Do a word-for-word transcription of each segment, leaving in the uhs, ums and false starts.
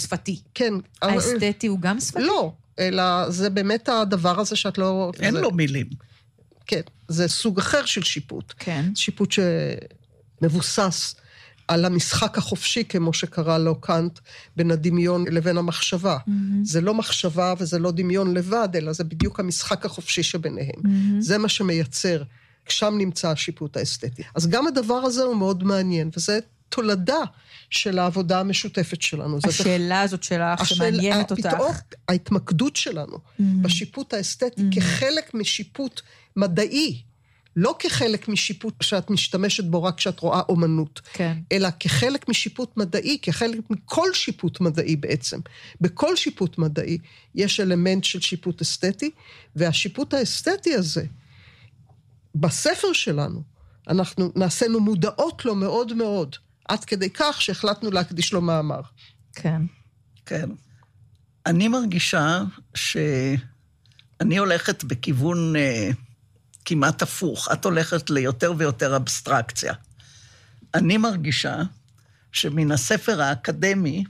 שפתי. כן. האסתטי הוא גם שפתי? לא, אלא זה באמת הדבר הזה שאת לא... אין זה... לו מילים. כן, זה סוג אחר של שיפוט. כן. שיפוט שמבוסס על המשחק החופשי, כמו שקרא לו קאנט, בין הדמיון לבין המחשבה. Mm-hmm. זה לא מחשבה וזה לא דמיון לבד, אלא זה בדיוק המשחק החופשי שביניהם. Mm-hmm. זה מה שמייצר, שם נמצא השיפוט האסתטי. אז גם הדבר הזה הוא מאוד מעניין, וזה תולדה של העבודה המשותפת שלנו. השאלה הזאת שלך השאל... שמעניינת אותך. פתאום ההתמקדות שלנו mm-hmm. בשיפוט האסתטי mm-hmm. כחלק משיפוט מדעי, לא כחלק משיפוט שאת משתמשת בו רק כשאת רואה אומנות, כן. אלא כחלק משיפוט מדעי, כחלק מכל שיפוט מדעי בעצם. בכל שיפוט מדעי יש אלמנט של שיפוט אסתטי, והשיפוט האסתטי הזה, בספר שלנו, אנחנו נעשינו מודעות לו מאוד מאוד, עד כדי כך שהחלטנו להקדיש לו מאמר. כן. כן. אני מרגישה שאני הולכת בכיוון... כמעט הפוך, את הולכת ליותר ויותר אבסטרקציה. אני מרגישה שמן הספר האקדמי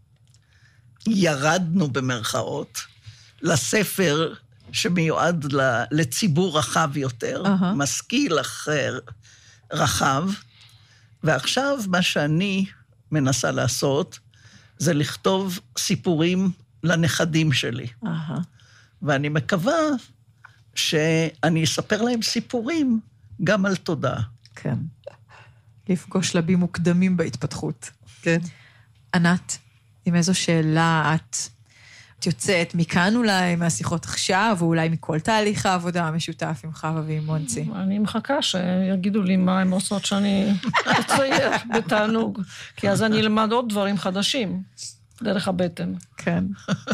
ירדנו במרכאות לספר שמיועד לציבור רחב יותר, uh-huh. משכיל אחר רחב, ועכשיו מה שאני מנסה לעשות זה לכתוב סיפורים לנכדים שלי. Uh-huh. ואני מקווה שאני אספר להם סיפורים גם על תודה. כן. לפגוש שלבים מוקדמים בהתפתחות. כן. ענת, עם איזו שאלה את, את יוצאת מכאן אולי, מהשיחות עכשיו, או אולי מכל תהליך העבודה המשותף עם חווה ועם מונצי? אני מחכה שיגידו לי מה הם עושות שאני אצייר בתענוג, כי אז אני אלמד עוד דברים חדשים, דרך הבטן. כן.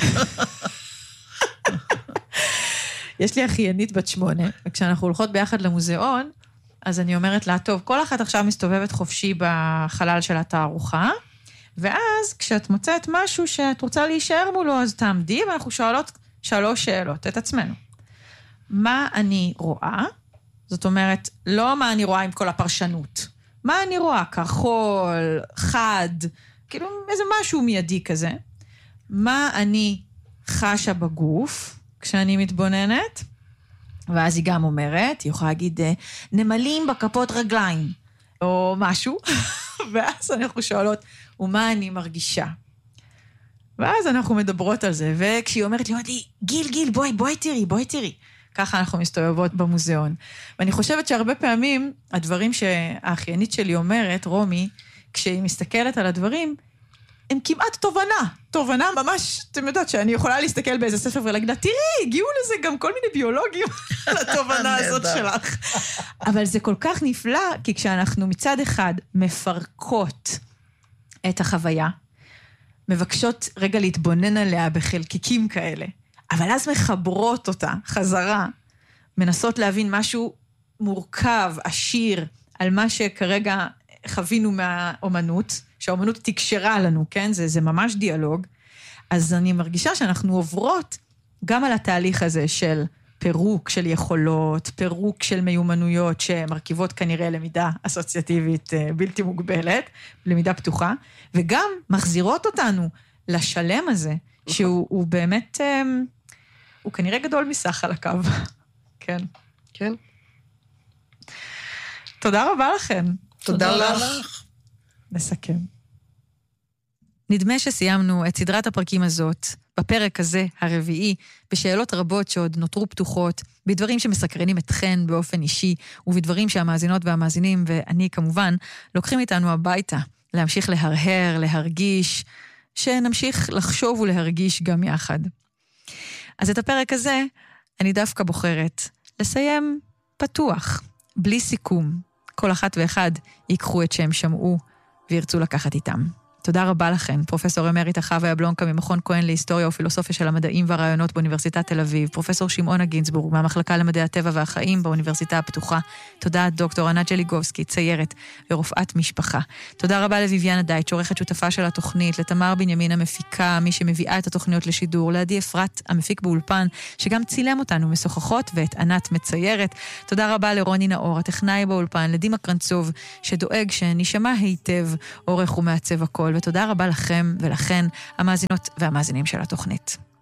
יש לי אחיינית בת שמונה, וכשאנחנו הולכות ביחד למוזיאון, אז אני אומרת לה, טוב, כל אחת עכשיו מסתובבת חופשי בחלל של התערוכה, ואז כשאת מוצאת משהו שאת רוצה להישאר מולו, אז תעמדי, ואנחנו שואלות שלוש שאלות את עצמנו. מה אני רואה? זאת אומרת, לא מה אני רואה עם כל הפרשנות. מה אני רואה? כחול, חד, כאילו איזה משהו מיידי כזה. מה אני חשה בגוף? כשאני מתבוננת, ואז היא גם אומרת, היא יכולה להגיד, נמלים בכפות רגליים, או משהו, ואז אנחנו שואלות, ומה אני מרגישה? ואז אנחנו מדברות על זה, וכשהיא אומרת לי, אומרת לי, גיל, גיל, בואי, בואי תראי, בואי תראי. ככה אנחנו מסתובבות במוזיאון. ואני חושבת שהרבה פעמים, הדברים שהאחיינית שלי אומרת, רומי, כשהיא מסתכלת על הדברים, הם כמעט תובנה, תובנה ממש, אתם יודעות שאני יכולה להסתכל באיזה ספר ולהגיד לה, תראי, הגיעו לזה גם כל מיני ביולוגים על התובנה הזאת שלך. אבל זה כל כך נפלא, כי כשאנחנו מצד אחד מפרקות את החוויה, מבקשות רגע להתבונן עליה בחלקיקים כאלה, אבל אז מחברות אותה חזרה, מנסות להבין משהו מורכב, עשיר, על מה שכרגע חווינו מהאומנות, שהאומנות תקשרה לנו, כן? זה, זה ממש דיאלוג. אז אני מרגישה שאנחנו עוברות גם על התהליך הזה של פירוק של יכולות, פירוק של מיומנויות שמרכיבות כנראה למידה אסוציאטיבית בלתי מוגבלת, למידה פתוחה, וגם מחזירות אותנו לשלם הזה, שהוא הוא באמת, הוא כנראה גדול מסך על הקו. כן. כן. תודה רבה לכם. תודה, תודה לך. לך. נסכם. נדמה שסיימנו את סדרת הפרקים הזאת, בפרק הזה, הרביעי, בשאלות רבות שעוד נותרו פתוחות, בדברים שמסקרנים אתכן באופן אישי, ובדברים שהמאזינות והמאזינים, ואני כמובן, לוקחים איתנו הביתה, להמשיך להרהר, להרגיש, שנמשיך לחשוב ולהרגיש גם יחד. אז את הפרק הזה, אני דווקא בוחרת לסיים פתוח, בלי סיכום. כל אחת ואחד ייקחו את שהם שמעו וירצו לקחת איתם. תודה רבה לכם, פרופסור אמריטה חווה יבלונקה ממכון כהן להיסטוריה ופילוסופיה של המדעים והרעיונות באוניברסיטת תל אביב, פרופסור שמעונה גינצבורג מהמחלקה למדעי הטבע והחיים באוניברסיטה הפתוחה. תודה דוקטור ענת ג'ליגובסקי, ציירת ורופאת משפחה. תודה רבה לויביאנה דייטש, עורכת שותפה של התוכנית, לתמר בנימין המפיקה, מי שמביאה את התוכניות לשידור, לעדי אפרת המפיק באולפן, שגם צילם אותנו משוחחות, ואת ענת מציירת. תודה רבה לרוני נאור, הטכנאי באולפן, לדימה קרנצוב, שדואג שנשמע היטב, עורך ומעצב הכל. ותודה רבה לכם ולכן, המאזינות והמאזינים של התוכנית.